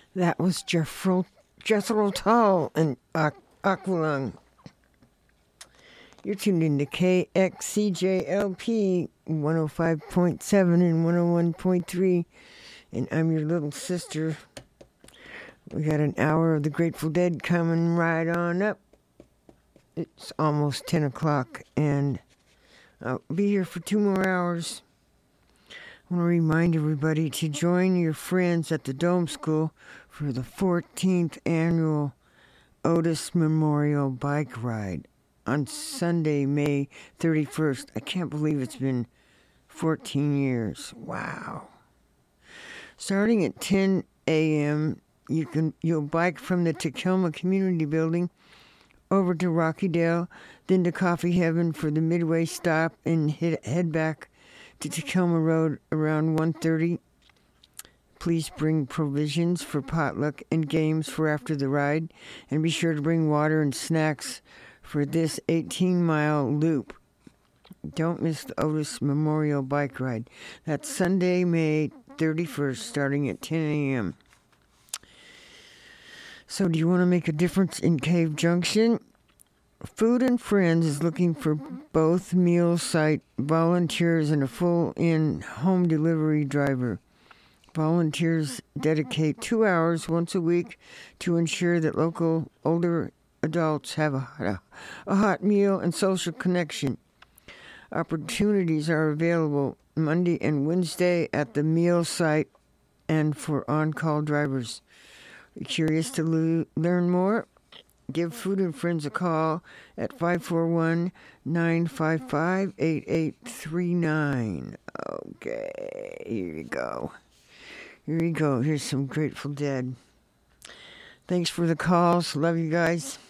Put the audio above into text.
That was Jethro Tull and Aqualung. You're tuned into KXCJLP 105.7 and 101.3, and I'm your little sister. We got an hour of the Grateful Dead coming right on up. It's almost 10 o'clock, and I'll be here for 2 more hours. I want to remind everybody to join your friends at the Dome School for the 14th annual Otis Memorial Bike Ride on Sunday, May 31st. I can't believe it's been 14 years. Wow. Starting at 10 a.m., you'll bike from the Tacoma Community Building over to Rockydale, then to Coffee Heaven for the midway stop, and head back to Tacoma Road around 1:30. Please bring provisions for potluck and games for after the ride, and be sure to bring water and snacks for this 18-mile loop. Don't miss the Otis Memorial Bike Ride. That's Sunday, May 31st, starting at 10 a.m. So do you want to make a difference in Cave Junction? Food and Friends is looking for both meal site volunteers and a full-in home delivery driver. Volunteers dedicate 2 hours once a week to ensure that local older adults have a hot meal and social connection. Opportunities are available Monday and Wednesday at the meal site and for on-call drivers. Curious to learn more? Give Food and Friends a call at 541-955-8839. Okay, here you go. Here you go. Here's some Grateful Dead. Thanks for the calls. Love you guys.